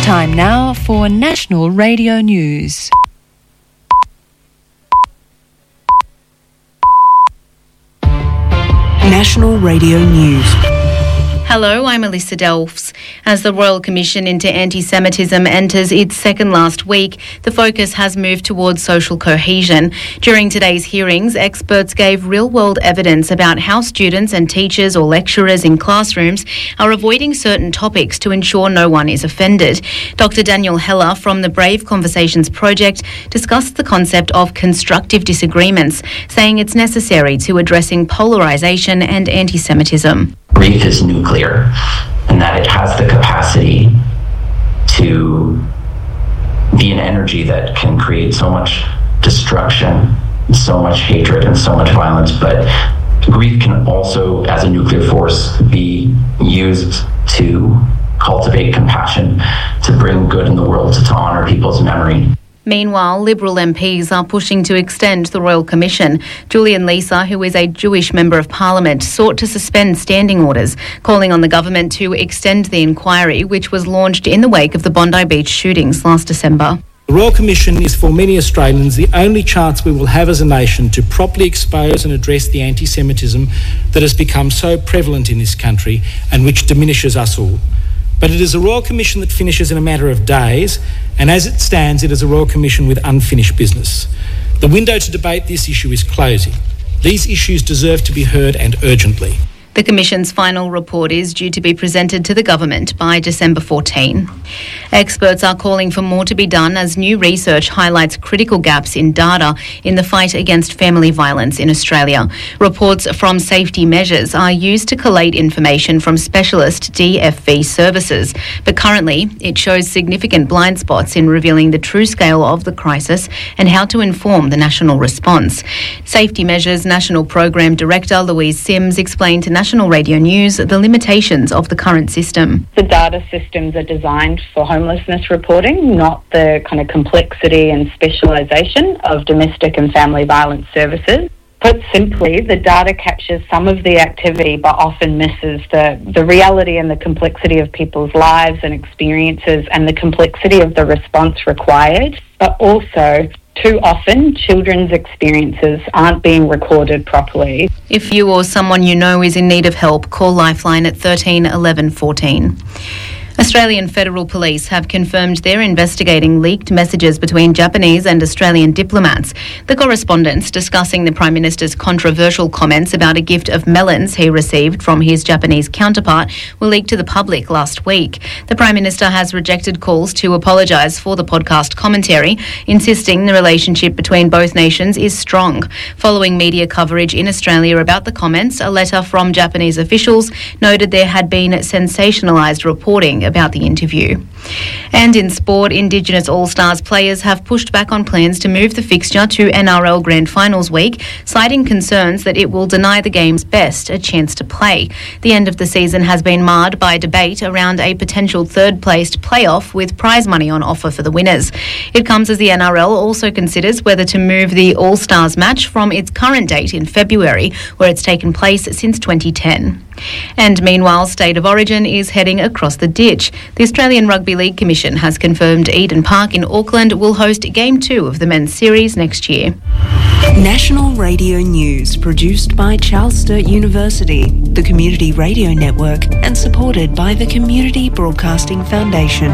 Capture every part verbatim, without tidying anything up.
Time now for National Radio News. National Radio News. Hello, I'm Alyssa Delfs. As the Royal Commission into Anti-Semitism enters its second last week, the focus has moved towards social cohesion. During today's hearings, experts gave real-world evidence about how students and teachers or lecturers in classrooms are avoiding certain topics to ensure no one is offended. Doctor Daniel Heller from the Brave Conversations Project discussed the concept of constructive disagreements, saying it's necessary to addressing polarisation and anti-Semitism. Grief is nuclear, and that it has the capacity to be an energy that can create so much destruction, so much hatred, and so much violence. But grief can also, as a nuclear force, be used to cultivate compassion, to bring good in the world, to, to honour people's memory. Meanwhile, Liberal M Ps are pushing to extend the Royal Commission. Julian Leeser, who is a Jewish Member of Parliament, sought to suspend standing orders, calling on the government to extend the inquiry, which was launched in the wake of the Bondi Beach shootings last December. The Royal Commission is for many Australians the only chance we will have as a nation to properly expose and address the anti-Semitism that has become so prevalent in this country and which diminishes us all. But it is a Royal Commission that finishes in a matter of days, and as it stands, it is a Royal Commission with unfinished business. The window to debate this issue is closing. These issues deserve to be heard, and urgently. The Commission's final report is due to be presented to the government by December fourteenth. Experts are calling for more to be done as new research highlights critical gaps in data in the fight against family violence in Australia. Reports from Safety Measures are used to collate information from specialist D F V services, but currently it shows significant blind spots in revealing the true scale of the crisis and how to inform the national response. Safety Measures National Program Director Louise Sims explained to National Radio News the limitations of the current system. The data systems are designed for homelessness reporting, not the kind of complexity and specialisation of domestic and family violence services. Put simply, the data captures some of the activity but often misses the, the reality and the complexity of people's lives and experiences and the complexity of the response required, but also too often, children's experiences aren't being recorded properly. If you or someone you know is in need of help, call Lifeline at thirteen eleven fourteen. Australian Federal Police have confirmed they're investigating leaked messages between Japanese and Australian diplomats. The correspondence discussing the Prime Minister's controversial comments about a gift of melons he received from his Japanese counterpart were leaked to the public last week. The Prime Minister has rejected calls to apologise for the podcast commentary, insisting the relationship between both nations is strong. Following media coverage in Australia about the comments, a letter from Japanese officials noted there had been sensationalised reporting about the interview. And in sport, Indigenous All-Stars players have pushed back on plans to move the fixture to N R L Grand Finals week, citing concerns that it will deny the game's best a chance to play. The end of the season has been marred by debate around a potential third-placed playoff with prize money on offer for the winners. It comes as the N R L also considers whether to move the All-Stars match from its current date in February, where it's taken place since twenty ten. And meanwhile, State of Origin is heading across the ditch. The Australian Rugby League Commission has confirmed Eden Park in Auckland will host Game two of the men's series next year. National Radio News, produced by Charles Sturt University, the Community Radio Network, and supported by the Community Broadcasting Foundation.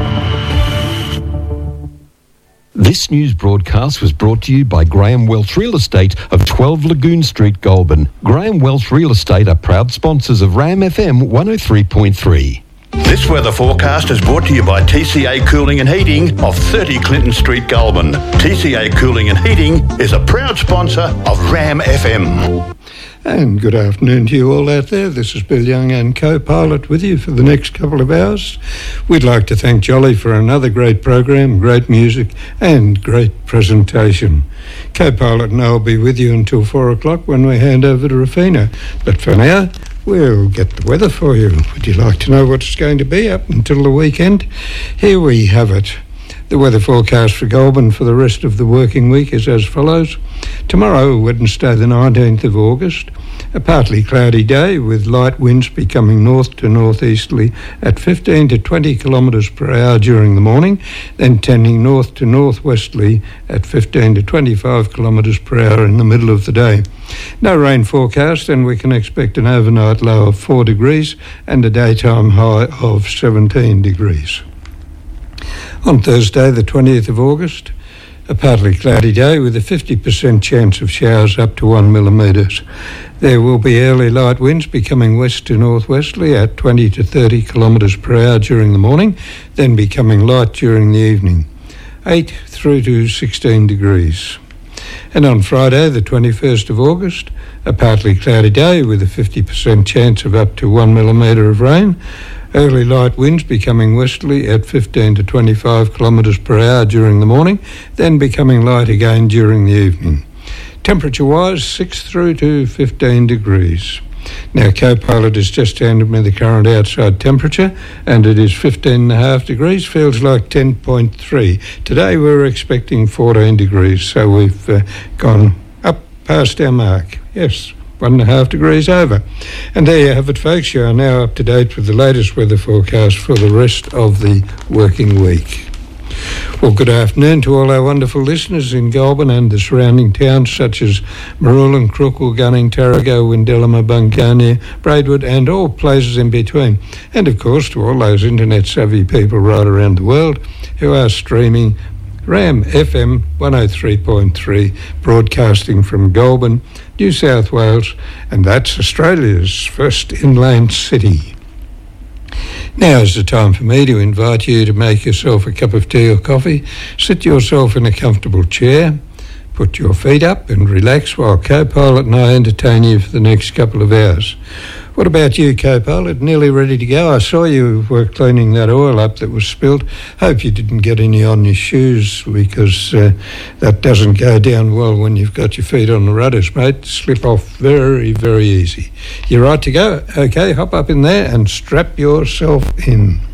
This news broadcast was brought to you by Graham Welch Real Estate of twelve Lagoon Street, Goulburn. Graham Welch Real Estate are proud sponsors of RAM F M one oh three point three. This weather forecast is brought to you by T C A Cooling and Heating of thirty Clinton Street, Goulburn. T C A Cooling and Heating is a proud sponsor of RAM F M. And good afternoon to you all out there. This is Bill Young and co-pilot with you for the next couple of hours. We'd like to thank Jolly for another great program, great music and great presentation. Co-pilot and I will be with you until four o'clock when we hand over to Rafina. But for now, we'll get the weather for you. Would you like to know what it's going to be up until the weekend? Here we have it. The weather forecast for Goulburn for the rest of the working week is as follows. Tomorrow, Wednesday the nineteenth of August, A partly cloudy day with light winds becoming north to northeasterly at fifteen to twenty kilometres per hour during the morning, then tending north to northwesterly at fifteen to twenty-five kilometres per hour in the middle of the day. No rain forecast, and we can expect an overnight low of four degrees and a daytime high of seventeen degrees. On Thursday, the twentieth of August, a partly cloudy day with a fifty percent chance of showers up to one millimetres. There will be early light winds becoming west to northwesterly at twenty to thirty kilometres per hour during the morning, then becoming light during the evening. eight through to sixteen degrees. And on Friday, the twenty-first of August, a partly cloudy day with a fifty percent chance of up to one millimetre of rain. Early light winds becoming westerly at fifteen to twenty-five kilometres per hour during the morning, then becoming light again during the evening. Temperature-wise, six through to fifteen degrees. Now, co-pilot has just handed me the current outside temperature, and it is fifteen and a half degrees, feels like ten point three. Today we were expecting fourteen degrees, so we've uh, gone up past our mark. Yes, one and a half degrees over. And there you have it, folks. You are now up to date with the latest weather forecast for the rest of the working week. Well, good afternoon to all our wonderful listeners in Goulburn and the surrounding towns such as Marulan, Crookle, Gunning, Tarago, Windellama, Bungarnia, Braidwood and all places in between. And of course to all those internet savvy people right around the world who are streaming Ram F M one oh three point three, broadcasting from Goulburn, New South Wales, and that's Australia's first inland city. Now is the time for me to invite you to make yourself a cup of tea or coffee, sit yourself in a comfortable chair, put your feet up and relax while co-pilot and I entertain you for the next couple of hours. What about you, co-pilot? Nearly ready to go? I saw you were cleaning that oil up that was spilled. Hope you didn't get any on your shoes, because uh, that doesn't go down well when you've got your feet on the rudders, mate. Slip off very, very easy. You're right to go? Okay, hop up in there and strap yourself in.